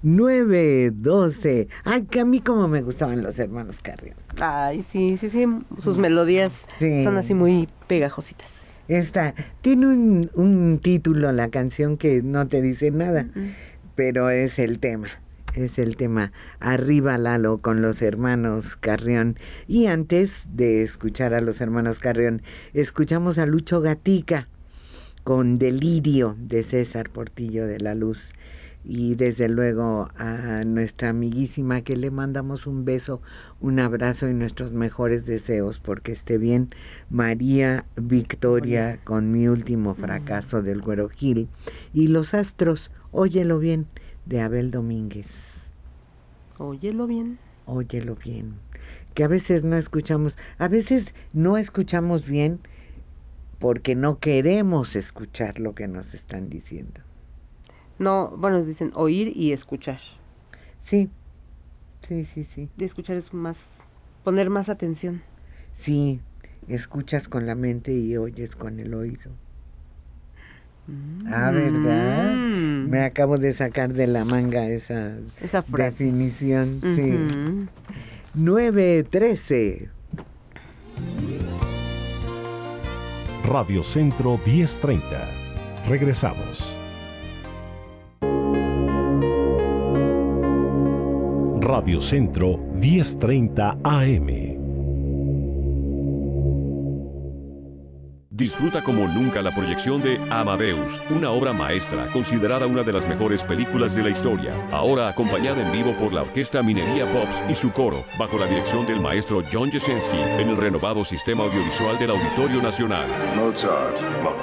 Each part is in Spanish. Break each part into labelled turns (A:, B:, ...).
A: 9:12. Ay, que a mí como me gustaban los hermanos Carrión.
B: Ay, sí. Sus melodías son así muy pegajositas.
A: Esta tiene un título, la canción, que no te dice nada, pero es el tema. Es el tema Arriba Lalo con los hermanos Carrión. Y antes de escuchar a los hermanos Carrión, escuchamos a Lucho Gatica con Delirio de César Portillo de la Luz. Y desde luego a nuestra amiguísima, que le mandamos un beso, un abrazo y nuestros mejores deseos porque esté bien, María Victoria con Mi último fracaso del Güero Gil. Y Los Astros, Óyelo bien, de Abel Domínguez.
B: Óyelo bien.
A: Óyelo bien. Que a veces no escuchamos bien porque no queremos escuchar lo que nos están diciendo.
B: No, bueno, dicen oír y escuchar.
A: Sí.
B: De escuchar es poner más atención.
A: Sí, escuchas con la mente y oyes con el oído. ¿Verdad? Me acabo de sacar de la manga esa frase. Definición, sí. 9:13.
C: Radio Centro 1030. Regresamos. Radio Centro 1030 AM.
D: Disfruta como nunca la proyección de Amadeus, una obra maestra considerada una de las mejores películas de la historia. Ahora acompañada en vivo por la Orquesta Minería Pops y su coro, bajo la dirección del maestro John Jasinski, en el renovado sistema audiovisual del Auditorio Nacional.
E: Mozart.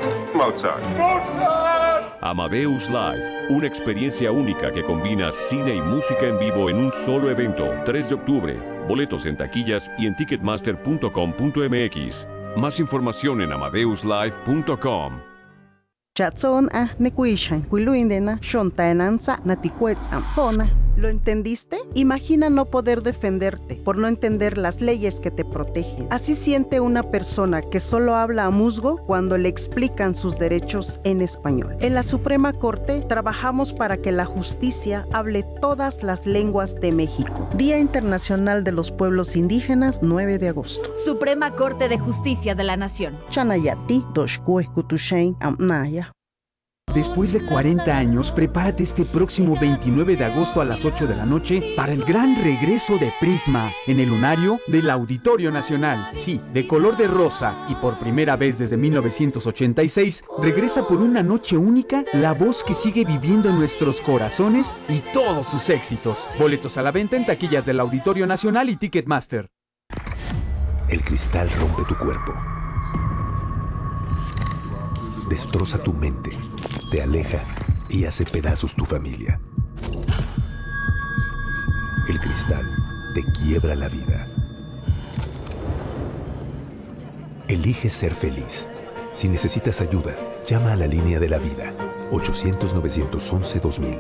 D: Amadeus Live, una experiencia única que combina cine y música en vivo en un solo evento. 3 de octubre. Boletos en taquillas y en ticketmaster.com.mx. Más información en amadeuslive.com.
F: Chatson nekuishan kuiluindena shontaenanza natikuetzampona. ¿Lo entendiste? Imagina no poder defenderte por no entender las leyes que te protegen. Así siente una persona que solo habla a musgo cuando le explican sus derechos en español. En la Suprema Corte trabajamos para que la justicia hable todas las lenguas de México. Día Internacional de los Pueblos Indígenas, 9 de agosto.
G: Suprema Corte de Justicia de la Nación.
F: Chanayati, Doshkue, Kutushain, Amnaya.
H: Después de 40 años, prepárate este próximo 29 de agosto a las 8 de la noche para el gran regreso de Prisma en el lunario del Auditorio Nacional. Sí, de color de rosa y por primera vez desde 1986, regresa por una noche única la voz que sigue viviendo en nuestros corazones y todos sus éxitos. Boletos a la venta en taquillas del Auditorio Nacional y Ticketmaster.
I: El cristal rompe tu cuerpo. Destroza tu mente, te aleja y hace pedazos tu familia. El cristal te quiebra la vida. Elige ser feliz. Si necesitas ayuda, llama a la línea de la vida, 800-911-2000.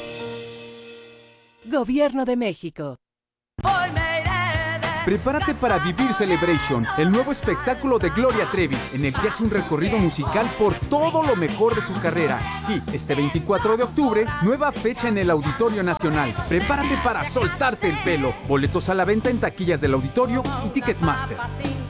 J: Gobierno de México.
H: Prepárate para Vivir Celebration, el nuevo espectáculo de Gloria Trevi, en el que hace un recorrido musical por todo lo mejor de su carrera. Sí, este 24 de octubre, nueva fecha en el Auditorio Nacional. Prepárate para soltarte el pelo. Boletos a la venta en taquillas del Auditorio y Ticketmaster.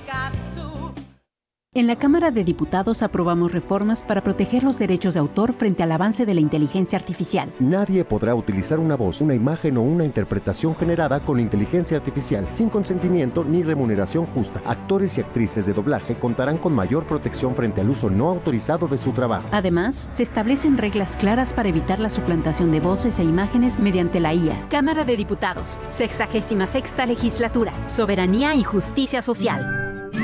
K: En la Cámara de Diputados aprobamos reformas para proteger los derechos de autor frente al avance de la inteligencia artificial.
L: Nadie podrá utilizar una voz, una imagen o una interpretación generada con inteligencia artificial sin consentimiento ni remuneración justa. Actores y actrices de doblaje contarán con mayor protección frente al uso no autorizado de su trabajo.
K: Además, se establecen reglas claras para evitar la suplantación de voces e imágenes mediante la IA.
G: Cámara de Diputados, 66ª Legislatura, Soberanía y Justicia Social.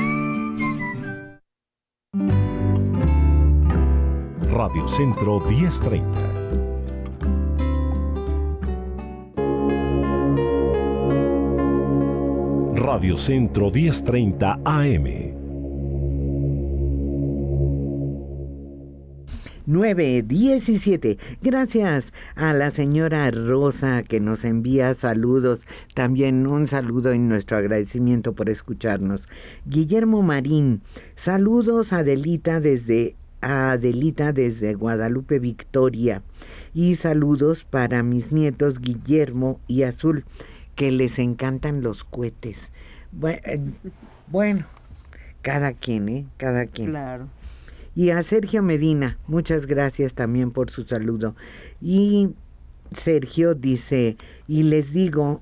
C: Radio Centro 1030. Radio Centro 1030 AM.
A: 9:17. Gracias a la señora Rosa que nos envía saludos. También un saludo y nuestro agradecimiento por escucharnos. Guillermo Marín, saludos Adelita desde a Adelita desde Guadalupe Victoria. Y saludos para mis nietos Guillermo y Azul, que les encantan los cohetes. Bueno, cada quien, cada quien.
B: Claro.
A: Y a Sergio Medina, muchas gracias también por su saludo. Y Sergio dice, y les digo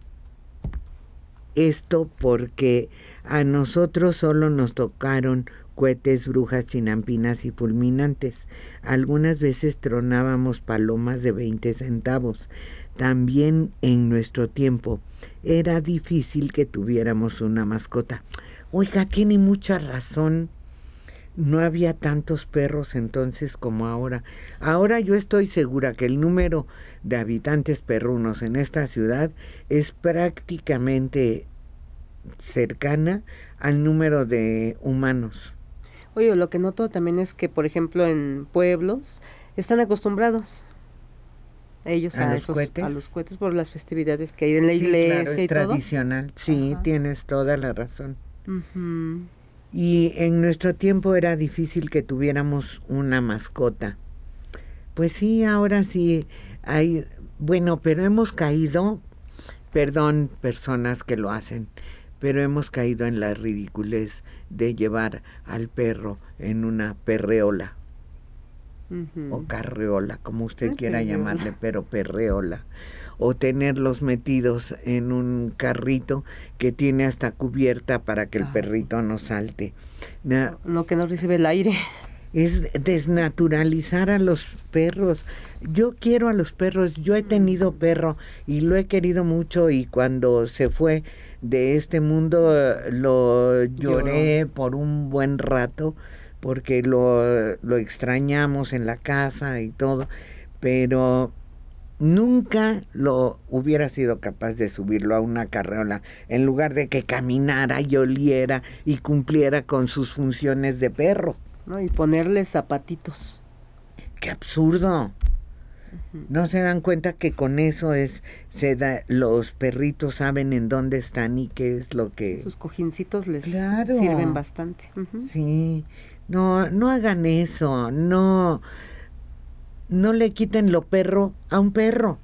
A: esto porque a nosotros solo nos tocaron cohetes, brujas, chinampinas y fulminantes. Algunas veces tronábamos palomas de 20 centavos. También en nuestro tiempo era difícil que tuviéramos una mascota. Oiga, tiene mucha razón. No había tantos perros entonces como ahora. Ahora yo estoy segura que el número de habitantes perrunos en esta ciudad es prácticamente cercana al número de humanos.
B: Oye, lo que noto también es que, por ejemplo, en pueblos están acostumbrados ellos a los cohetes por las festividades que hay en la iglesia, claro, es y
A: tradicional. Todo. Sí, ajá, tienes toda la razón.
B: Uh-huh.
A: Y en nuestro tiempo era difícil que tuviéramos una mascota. Pues sí, ahora sí hay, bueno, pero hemos caído, perdón, personas que lo hacen, pero hemos caído en la ridiculez de llevar al perro en una perreola, uh-huh, o carreola, como usted quiera llamarle, pero perreola, o tenerlos metidos en un carrito que tiene hasta cubierta para que el perrito no salte.
B: No, que no recibe el aire.
A: Es desnaturalizar a los perros. Yo quiero a los perros, yo he tenido perro y lo he querido mucho, y cuando se fue de este mundo lo lloré por un buen rato porque lo extrañamos en la casa y todo, pero nunca lo hubiera sido capaz de subirlo a una carreola en lugar de que caminara y oliera y cumpliera con sus funciones de perro.
B: No, y ponerle zapatitos.
A: ¡Qué absurdo! Uh-huh. ¿No se dan cuenta que con eso los perritos saben en dónde están y qué es lo que...
B: Sus cojincitos les sirven bastante. Uh-huh.
A: Sí, no hagan eso, no le quiten lo perro a un perro.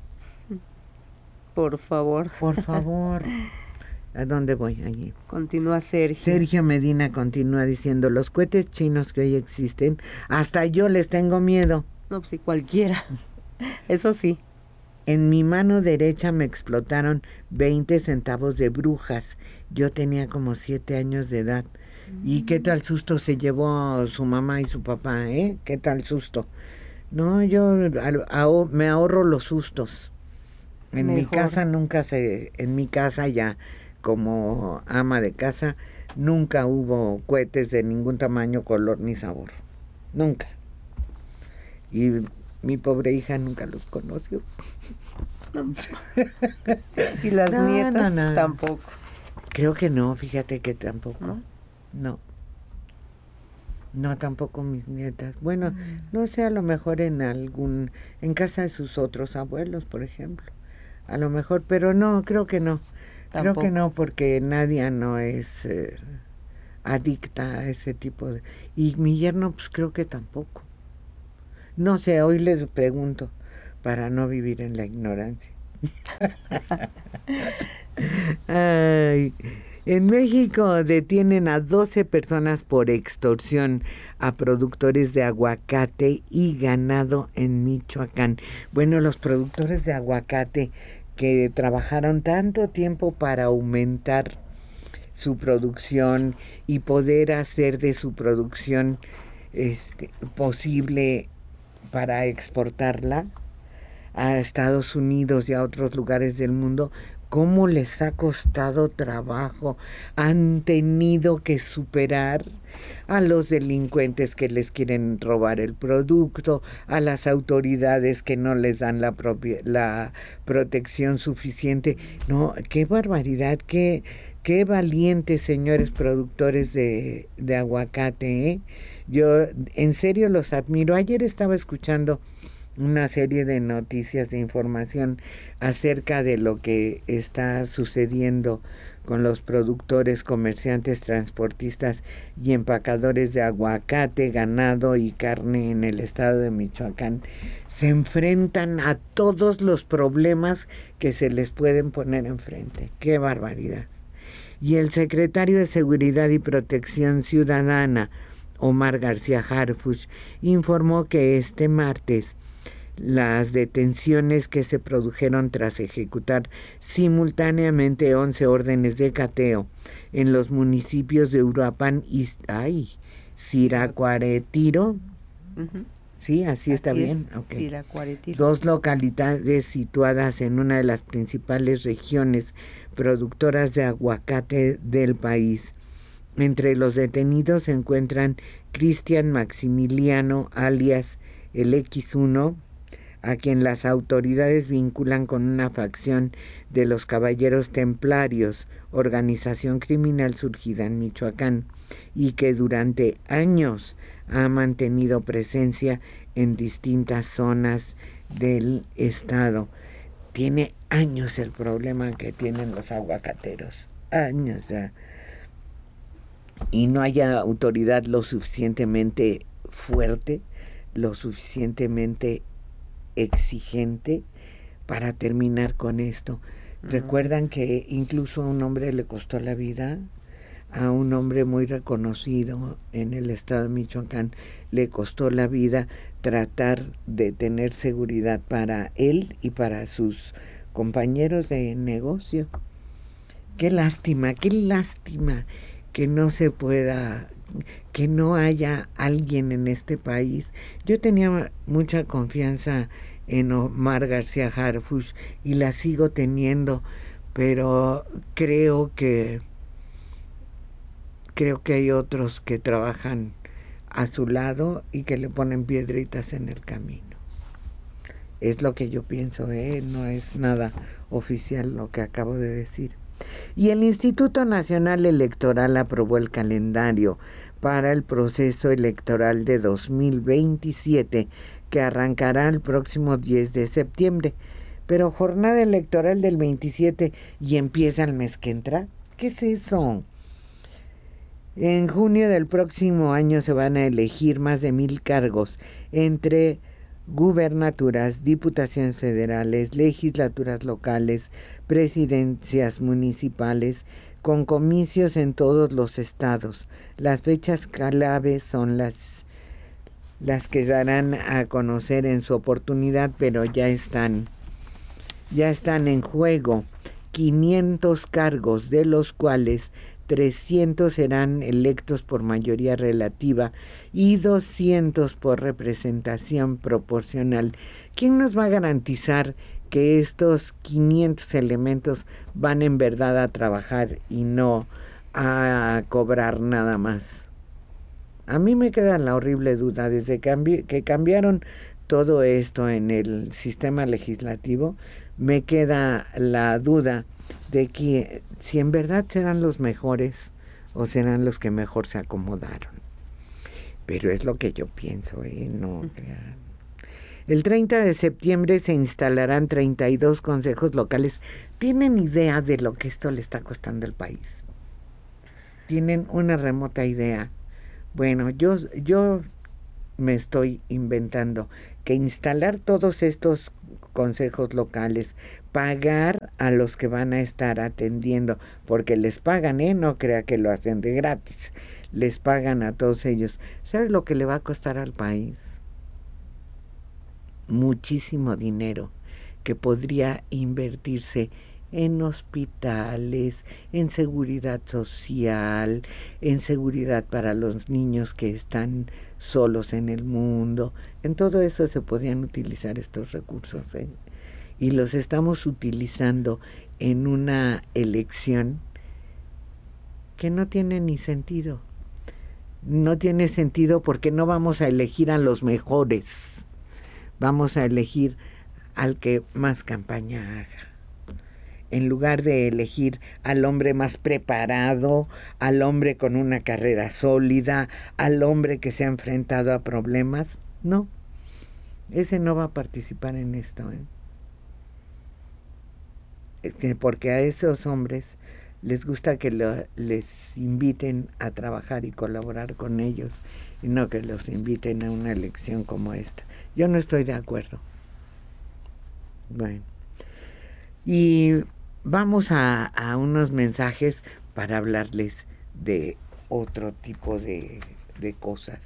B: Por favor.
A: Por favor. ¿A dónde voy? Allí.
B: Continúa Sergio.
A: Sergio Medina continúa diciendo, los cohetes chinos que hoy existen, hasta yo les tengo miedo.
B: No, pues sí, cualquiera. Eso sí.
A: En mi mano derecha me explotaron 20 centavos de brujas. Yo tenía como 7 años de edad. ¿Y qué tal susto se llevó su mamá y su papá, eh? ¿Qué tal susto? No, yo me ahorro los sustos. En mi casa en mi casa ya, como ama de casa, nunca hubo cohetes de ningún tamaño, color ni sabor. Nunca. Y mi pobre hija nunca los conoció.
B: Y las nietas tampoco.
A: Creo que no, fíjate que tampoco. No, tampoco mis nietas. Bueno, no sé, a lo mejor en casa de sus otros abuelos, por ejemplo. A lo mejor, pero no, creo que no. Tampoco. Creo que no, porque Nadia no es adicta a ese tipo de... Y mi yerno, pues creo que tampoco. No sé, hoy les pregunto, para no vivir en la ignorancia. Ay... En México detienen a 12 personas por extorsión a productores de aguacate y ganado en Michoacán. Bueno, los productores de aguacate que trabajaron tanto tiempo para aumentar su producción y poder hacer de su producción posible para exportarla a Estados Unidos y a otros lugares del mundo, ¿cómo les ha costado trabajo? Han tenido que superar a los delincuentes que les quieren robar el producto, a las autoridades que no les dan la protección suficiente. No, qué barbaridad, qué valientes, señores productores de aguacate, ¿eh? Yo en serio los admiro. Ayer estaba escuchando una serie de noticias, de información acerca de lo que está sucediendo con los productores, comerciantes, transportistas y empacadores de aguacate, ganado y carne en el estado de Michoacán. Se enfrentan a todos los problemas que se les pueden poner enfrente. ¡Qué barbaridad! Y el secretario de Seguridad y Protección Ciudadana, Omar García Harfuch, informó que este martes las detenciones que se produjeron tras ejecutar simultáneamente 11 órdenes de cateo en los municipios de Uruapan y Siracuaretiro. Sí, así está bien. Okay.
B: Siracuaretiro.
A: 2 localidades situadas en una de las principales regiones productoras de aguacate del país. Entre los detenidos se encuentran Cristian Maximiliano, alias el X1, a quien las autoridades vinculan con una facción de los Caballeros Templarios, organización criminal surgida en Michoacán, y que durante años ha mantenido presencia en distintas zonas del estado. Tiene años el problema que tienen los aguacateros, años ya. Y no hay autoridad lo suficientemente fuerte, lo suficientemente exigente para terminar con esto. ¿Recuerdan que incluso a un hombre le costó la vida? A un hombre muy reconocido en el estado de Michoacán le costó la vida tratar de tener seguridad para él y para sus compañeros de negocio. Qué lástima que no se pueda, que no haya alguien en este país. Yo tenía mucha confianza en Omar García Harfuch y la sigo teniendo, pero creo que hay otros que trabajan a su lado y que le ponen piedritas en el camino. Es lo que yo pienso, no es nada oficial lo que acabo de decir. Y el Instituto Nacional Electoral aprobó el calendario para el proceso electoral de 2027, que arrancará el próximo 10 de septiembre. Pero jornada electoral del 27 y empieza el mes que entra. ¿Qué es eso? En junio del próximo año se van a elegir más de 1,000 cargos entre gubernaturas, diputaciones federales, legislaturas locales, presidencias municipales, con comicios en todos los estados. Las fechas claves son las que darán a conocer en su oportunidad, pero ya están en juego 500 cargos, de los cuales 300 serán electos por mayoría relativa y 200 por representación proporcional. ¿Quién nos va a garantizar que estos 500 elementos van en verdad a trabajar y no a cobrar nada más? A mí me queda la horrible duda, desde que cambiaron todo esto en el sistema legislativo, me queda la duda de que si en verdad serán los mejores o serán los que mejor se acomodaron. Pero es lo que yo pienso, no crean. El 30 de septiembre se instalarán 32 consejos locales. ¿Tienen idea de lo que esto le está costando al país? ¿Tienen una remota idea? Bueno, yo me estoy inventando que instalar todos estos consejos locales, pagar a los que van a estar atendiendo, porque les pagan, no crea que lo hacen de gratis, les pagan a todos ellos. ¿Sabe lo que le va a costar al país? Muchísimo dinero que podría invertirse en hospitales, en seguridad social, en seguridad para los niños que están solos en el mundo. En todo eso se podían utilizar estos recursos, y los estamos utilizando en una elección que no tiene ni sentido. No tiene sentido porque no vamos a elegir a los mejores, vamos a elegir al que más campaña haga. En lugar de elegir al hombre más preparado, al hombre con una carrera sólida, al hombre que se ha enfrentado a problemas, no, ese no va a participar en esto, porque a esos hombres les gusta que les inviten a trabajar y colaborar con ellos y no que los inviten a una elección como esta. Yo no estoy de acuerdo. Bueno, y vamos a unos mensajes para hablarles de otro tipo de cosas.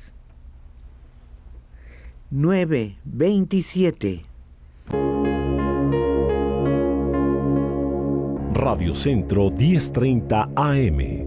A: 9:27.
C: Radio Centro 1030 AM.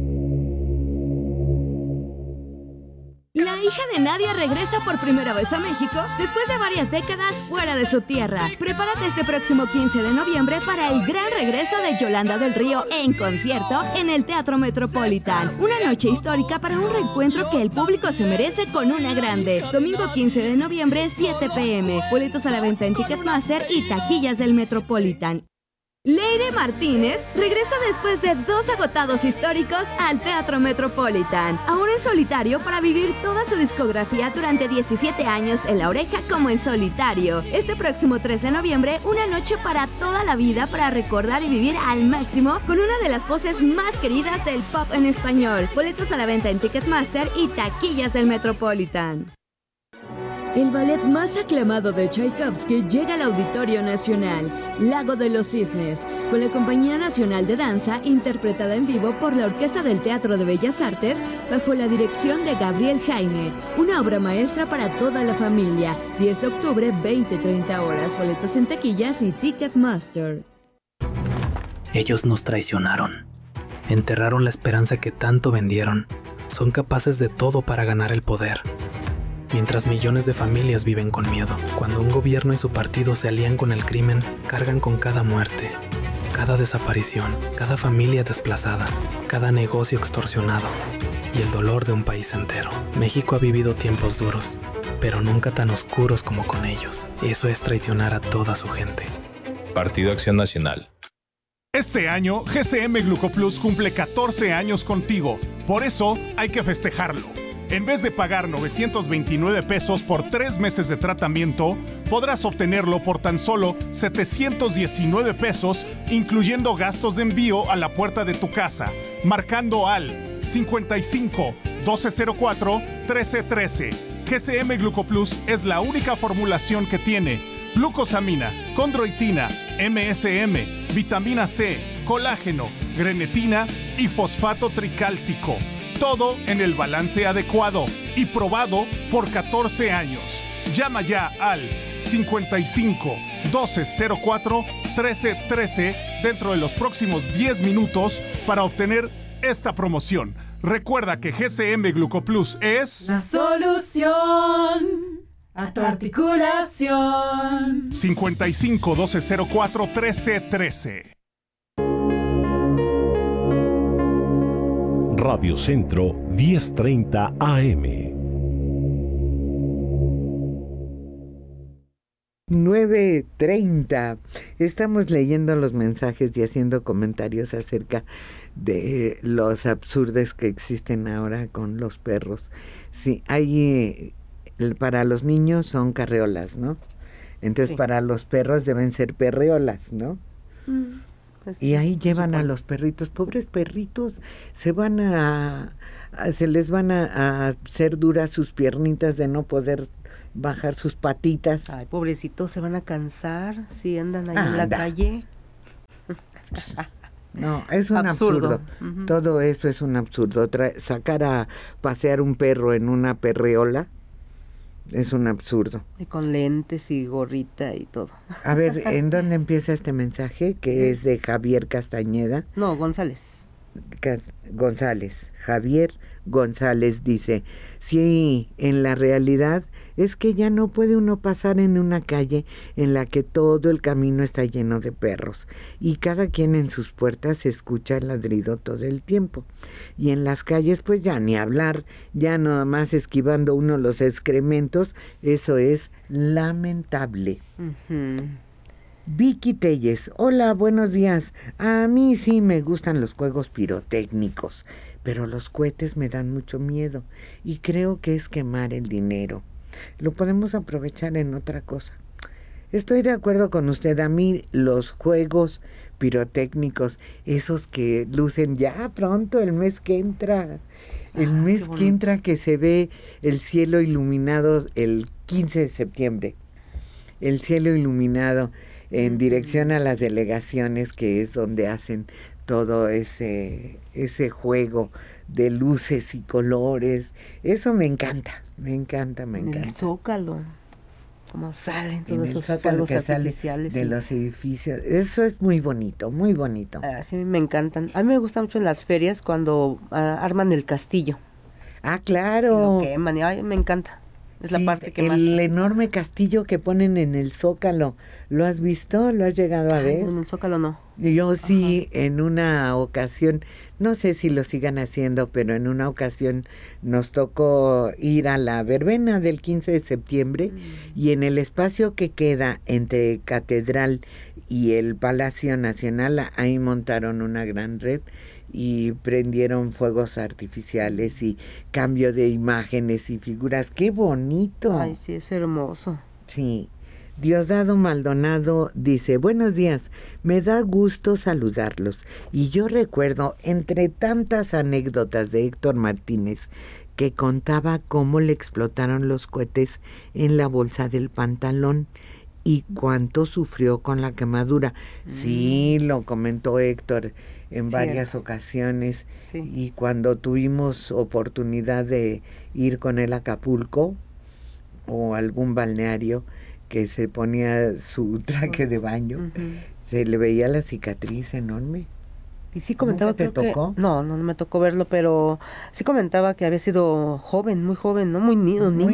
E: La hija de Nadia regresa por primera vez a México después de varias décadas fuera de su tierra. Prepárate este próximo 15 de noviembre para el gran regreso de Yolanda del Río en concierto en el Teatro Metropolitan. Una noche histórica para un reencuentro que el público se merece con una grande. Domingo 15 de noviembre, 7 p.m. Boletos a la venta en Ticketmaster y taquillas del Metropolitan. Leire Martínez regresa después de 2 agotados históricos al Teatro Metropolitan. Ahora en solitario para vivir toda su discografía durante 17 años en La Oreja como en solitario. Este próximo 13 de noviembre, una noche para toda la vida para recordar y vivir al máximo con una de las voces más queridas del pop en español. Boletos a la venta en Ticketmaster y taquillas del Metropolitan. El ballet más aclamado de Tchaikovsky llega al Auditorio Nacional, Lago de los Cisnes, con la Compañía Nacional de Danza, interpretada en vivo por la Orquesta del Teatro de Bellas Artes, bajo la dirección de Gabriel Jaime. Una obra maestra para toda la familia. 10 de octubre, 20-30 horas. Boletos en taquillas y Ticketmaster.
M: Ellos nos traicionaron. Enterraron la esperanza que tanto vendieron. Son capaces de todo para ganar el poder. Mientras millones de familias viven con miedo, cuando un gobierno y su partido se alían con el crimen, cargan con cada muerte, cada desaparición, cada familia desplazada, cada negocio extorsionado y el dolor de un país entero. México ha vivido tiempos duros, pero nunca tan oscuros como con ellos. Eso es traicionar a toda su gente.
N: Partido Acción Nacional.
O: Este año, GCM Glucoplus cumple 14 años contigo. Por eso, hay que festejarlo. En vez de pagar 929 pesos por 3 meses de tratamiento, podrás obtenerlo por tan solo 719 pesos, incluyendo gastos de envío a la puerta de tu casa, marcando al 55 1204 1313. GCM Glucoplus es la única formulación que tiene glucosamina, condroitina, MSM, vitamina C, colágeno, grenetina y fosfato tricálcico. Todo en el balance adecuado y probado por 14 años. Llama ya al 55 1204 1313 dentro de los próximos 10 minutos para obtener esta promoción. Recuerda que GCM Glucoplus es
P: la solución a tu articulación.
O: 55 1204 1313.
C: Radio Centro 1030 AM.
A: 9:30. Estamos leyendo los mensajes y haciendo comentarios acerca de los absurdos que existen ahora con los perros. Sí, hay para los niños son carreolas, ¿no? Entonces sí. Para los perros deben ser perreolas, ¿no? Y ahí llevan a los perritos, pobres perritos, se les van a hacer duras sus piernitas de no poder bajar sus patitas.
B: Ay, pobrecitos, se van a cansar si andan ahí en la calle.
A: No, es un absurdo. Uh-huh. Todo esto es un absurdo. Sacar a pasear un perro en una perreola es un absurdo.
B: Y con lentes y gorrita y todo.
A: A ver, ¿en dónde empieza este mensaje? Que es de Javier Castañeda.
B: No, González.
A: Javier González dice, sí, en la realidad es que ya no puede uno pasar en una calle en la que todo el camino está lleno de perros y cada quien en sus puertas se escucha el ladrido todo el tiempo. Y en las calles pues ya ni hablar, ya nada más esquivando uno los excrementos, eso es lamentable. Uh-huh. Vicky Telles, hola, buenos días. A mí sí me gustan los juegos pirotécnicos, pero los cohetes me dan mucho miedo y creo que es quemar el dinero. Lo podemos aprovechar en otra cosa. Estoy de acuerdo con usted. A mí los juegos pirotécnicos, esos que lucen ya pronto, el mes que entra, que se ve el cielo iluminado el 15 de septiembre, el cielo iluminado en dirección a las delegaciones, que es donde hacen todo ese juego de luces y colores. Eso me encanta. En el
B: Zócalo, como salen todos esos fuegos artificiales
A: de los edificios. Eso es muy bonito, muy bonito.
B: Sí, me encantan. A mí me gusta mucho en las ferias cuando arman el castillo.
A: Ah, claro.
B: Lo queman, ay, me encanta. Es la parte que más...
A: El enorme castillo que ponen en el Zócalo. ¿Lo has visto? ¿Lo has llegado a ver?
B: En el Zócalo no.
A: Yo sí, en una ocasión, no sé si lo sigan haciendo, pero en una ocasión nos tocó ir a la verbena del 15 de septiembre y en el espacio que queda entre Catedral y el Palacio Nacional, ahí montaron una gran red y prendieron fuegos artificiales y cambio de imágenes y figuras. ¡Qué bonito!
B: Ay, sí, es hermoso.
A: Sí. Diosdado Maldonado dice, buenos días, me da gusto saludarlos. Y yo recuerdo, entre tantas anécdotas de Héctor Martínez, que contaba cómo le explotaron los cohetes en la bolsa del pantalón y cuánto sufrió con la quemadura. Sí, lo comentó Héctor en varias ocasiones. Sí. Y cuando tuvimos oportunidad de ir con él a Acapulco o algún balneario, que se ponía su traje de baño, se le veía la cicatriz enorme.
B: Y sí comentaba,
A: ¿Te tocó?
B: No me tocó verlo, pero sí comentaba que había sido joven, muy joven, ¿no? Muy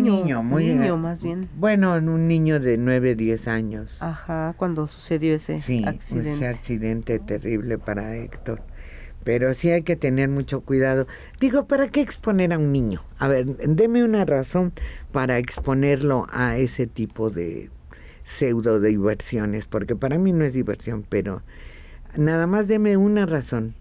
B: niño más bien.
A: Bueno, un niño de 9, 10 años.
B: Ajá, cuando sucedió ese accidente.
A: Ese accidente terrible para Héctor. Pero sí hay que tener mucho cuidado. Digo, ¿para qué exponer a un niño? A ver, deme una razón para exponerlo a ese tipo de pseudo diversiones, porque para mí no es diversión, pero nada más deme una razón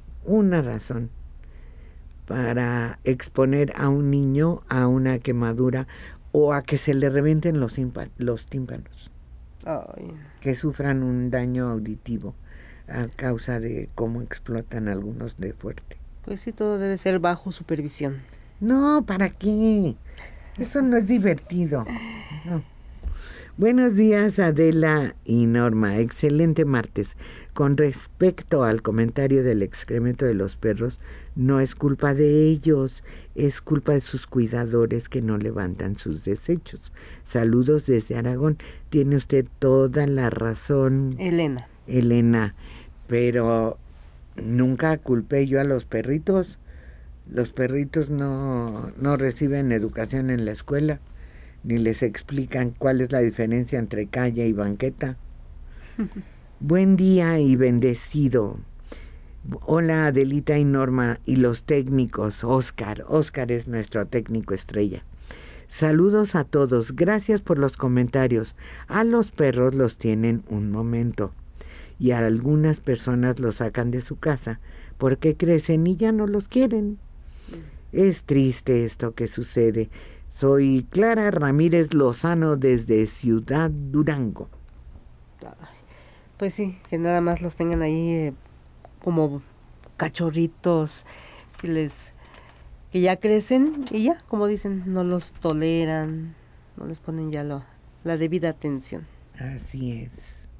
A: para exponer a un niño a una quemadura o a que se le revienten los tímpanos.
B: Ay.
A: Que sufran un daño auditivo a causa de cómo explotan algunos de fuerte.
B: Pues sí, todo debe ser bajo supervisión.
A: No, ¿para qué? Eso no es divertido. No. Buenos días, Adela y Norma. Excelente martes. Con respecto al comentario del excremento de los perros, no es culpa de ellos, es culpa de sus cuidadores que no levantan sus desechos. Saludos desde Aragón. Tiene usted toda la razón, Elena, pero nunca culpé yo a los perritos. Los perritos no reciben educación en la escuela, ni les explican cuál es la diferencia entre calle y banqueta. Buen día y bendecido. Hola, Adelita y Norma y los técnicos. Oscar es nuestro técnico estrella. Saludos a todos, gracias por los comentarios. A los perros los tienen un momento y a algunas personas los sacan de su casa porque crecen y ya no los quieren. Es triste esto que sucede. Soy Clara Ramírez Lozano desde Ciudad Durango.
B: Pues sí, que nada más los tengan ahí como cachorritos que ya crecen y ya, como dicen, no los toleran, no les ponen ya la debida atención.
A: Así es.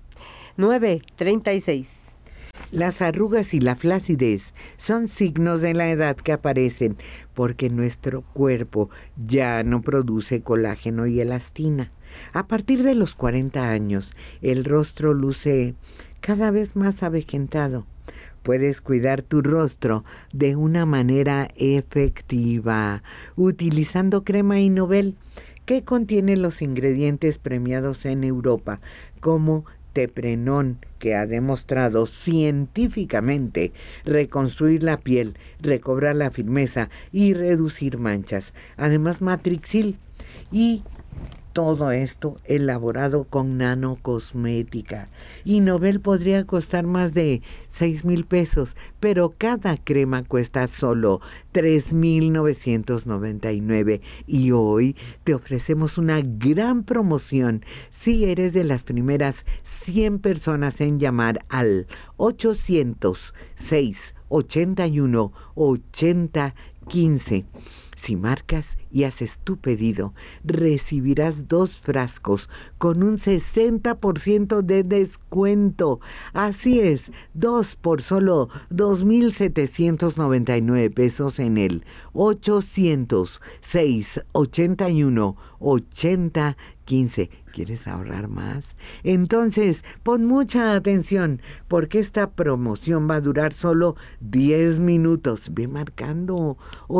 B: 9:36.
A: Las arrugas y la flacidez son signos de la edad que aparecen porque nuestro cuerpo ya no produce colágeno y elastina. A partir de los 40 años, el rostro luce cada vez más avejentado. Puedes cuidar tu rostro de una manera efectiva utilizando crema Innovel, que contiene los ingredientes premiados en Europa, como Teprenón, que ha demostrado científicamente reconstruir la piel, recobrar la firmeza y reducir manchas. Además, Matrixil y Todo esto elaborado con nanocosmética. Y Nobel podría costar más de 6,000 pesos, pero cada crema cuesta solo 3,999. Y hoy te ofrecemos una gran promoción si eres de las primeras 100 personas en llamar al 800-681-8015. Si marcas y haces tu pedido, recibirás 2 frascos con un 60% de descuento. Así es, 2 por solo 2,799 pesos en el 800-681-8015. ¿Quieres ahorrar más? Entonces, pon mucha atención, porque esta promoción va a durar solo 10 minutos. Ve marcando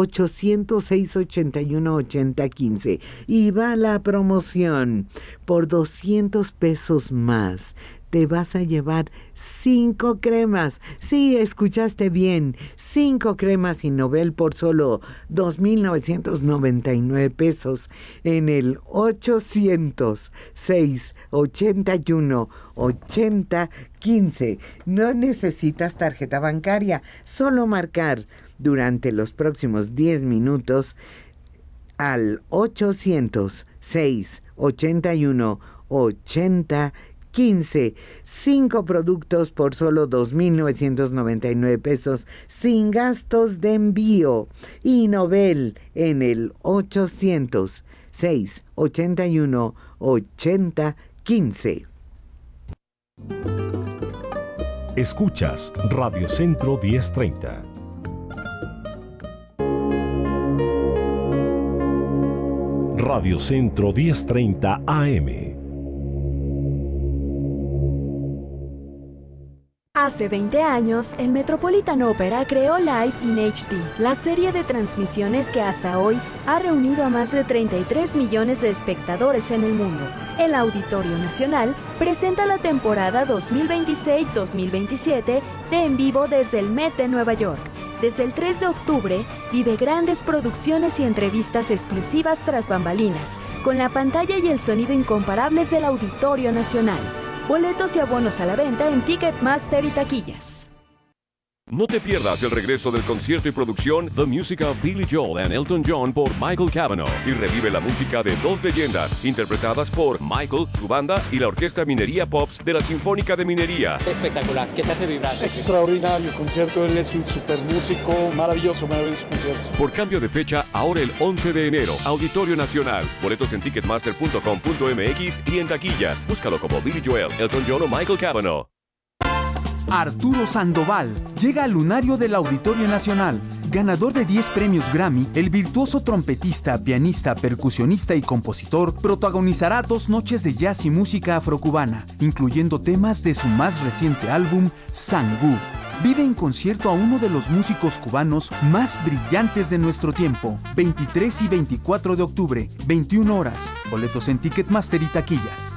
A: 800-681-8015 y va la promoción. Por 200 pesos más te vas a llevar 5 cremas. Sí, escuchaste bien, 5 cremas y Nobel por solo 2,999 pesos en el 800-681-8015. No necesitas tarjeta bancaria, solo marcar durante los próximos 10 minutos al 800-681-8015. 5 productos por solo 2,999 pesos sin gastos de envío. Y Nobel en el 800-681-8015.
C: Escuchas Radio Centro 1030. Radio Centro 1030 AM.
Q: Hace 20 años, el Metropolitan Opera creó Live in HD, la serie de transmisiones que hasta hoy ha reunido a más de 33 millones de espectadores en el mundo. El Auditorio Nacional presenta la temporada 2026-2027 de En Vivo desde el Met de Nueva York. Desde el 3 de octubre, vive grandes producciones y entrevistas exclusivas tras bambalinas, con la pantalla y el sonido incomparables del Auditorio Nacional. Boletos y abonos a la venta en Ticketmaster y taquillas.
D: No te pierdas el regreso del concierto y producción The Music of Billy Joel and Elton John por Michael Cavanaugh y revive la música de 2 leyendas interpretadas por Michael, su banda y la Orquesta Minería Pops de la Sinfónica de Minería.
R: Espectacular, ¿qué te hace vibrar?
S: Extraordinario concierto, él es un super músico, maravilloso concierto.
D: Por cambio de fecha, ahora el 11 de enero, Auditorio Nacional. Boletos en ticketmaster.com.mx y en taquillas. Búscalo como Billy Joel, Elton John o Michael Cavanaugh.
H: Arturo Sandoval llega al lunario del Auditorio Nacional. Ganador de 10 premios Grammy, el virtuoso trompetista, pianista, percusionista y compositor protagonizará 2 noches de jazz y música afrocubana, incluyendo temas de su más reciente álbum, Sangú. Vive en concierto a uno de los músicos cubanos más brillantes de nuestro tiempo. 23 y 24 de octubre, 21 horas. Boletos en Ticketmaster y taquillas.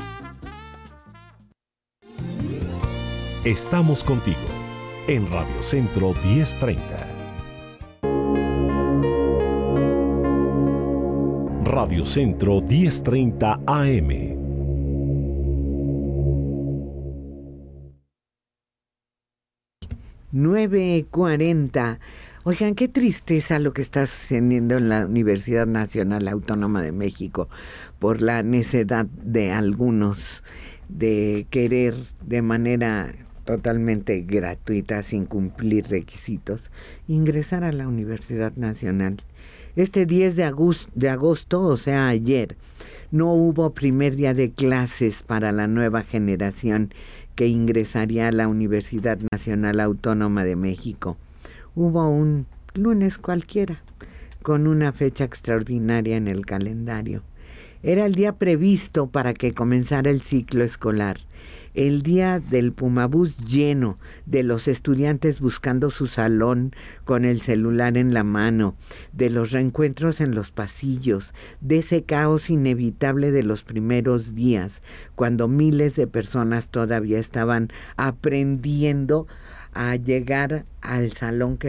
C: Estamos contigo en Radio Centro 1030. Radio Centro 1030 AM.
A: $9:40. Oigan, qué tristeza lo que está sucediendo en la Universidad Nacional Autónoma de México por la necedad de algunos de querer de manera totalmente gratuita, sin cumplir requisitos, ingresar a la Universidad Nacional. Este 10 de agosto, o sea, ayer, no hubo primer día de clases para la nueva generación que ingresaría a la Universidad Nacional Autónoma de México. Hubo un lunes cualquiera, con una fecha extraordinaria en el calendario. Era el día previsto para que comenzara el ciclo escolar. El día del Pumabús lleno, de los estudiantes buscando su salón con el celular en la mano, de los reencuentros en los pasillos, de ese caos inevitable de los primeros días, cuando miles de personas todavía estaban aprendiendo a llegar al salón que